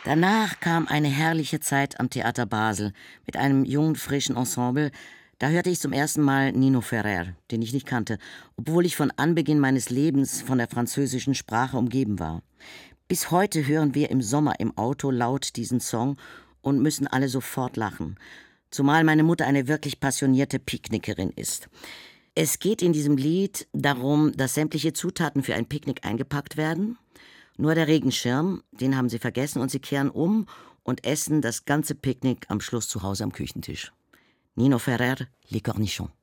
Danach kam eine herrliche Zeit am Theater Basel mit einem jungen, frischen Ensemble. Da hörte ich zum ersten Mal Nino Ferrer, den ich nicht kannte, obwohl ich von Anbeginn meines Lebens von der französischen Sprache umgeben war. Bis heute hören wir im Sommer im Auto laut diesen Song und müssen alle sofort lachen. Zumal meine Mutter eine wirklich passionierte Picknickerin ist. Es geht in diesem Lied darum, dass sämtliche Zutaten für ein Picknick eingepackt werden. Nur der Regenschirm, den haben sie vergessen und sie kehren um und essen das ganze Picknick am Schluss zu Hause am Küchentisch. Nino Ferrer, Les Cornichons.